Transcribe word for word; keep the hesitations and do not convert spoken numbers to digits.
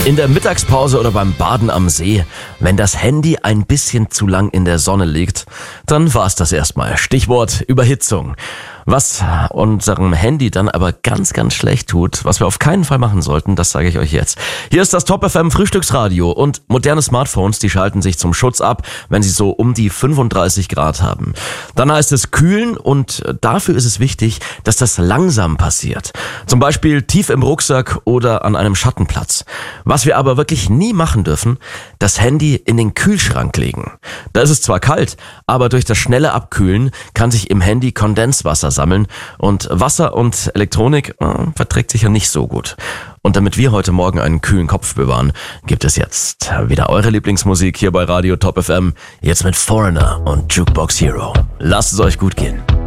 In der Mittagspause oder beim Baden am See, wenn das Handy ein bisschen zu lang in der Sonne liegt, dann war's das erstmal. Stichwort Überhitzung. Was unserem Handy dann aber ganz, ganz schlecht tut, was wir auf keinen Fall machen sollten, das sage ich euch jetzt. Hier ist das Top F M Frühstücksradio und moderne Smartphones, die schalten sich zum Schutz ab, wenn sie so um die fünfunddreißig Grad haben. Dann heißt es kühlen und dafür ist es wichtig, dass das langsam passiert. Zum Beispiel tief im Rucksack oder an einem Schattenplatz. Was wir aber wirklich nie machen dürfen, das Handy in den Kühlschrank legen. Da ist es zwar kalt, aber durch das schnelle Abkühlen kann sich im Handy Kondenswasser sammeln und Wasser und Elektronik äh, verträgt sich ja nicht so gut. Und damit wir heute Morgen einen kühlen Kopf bewahren, gibt es jetzt wieder eure Lieblingsmusik hier bei Radio Top F M, jetzt mit Foreigner und Jukebox Hero. Lasst es euch gut gehen.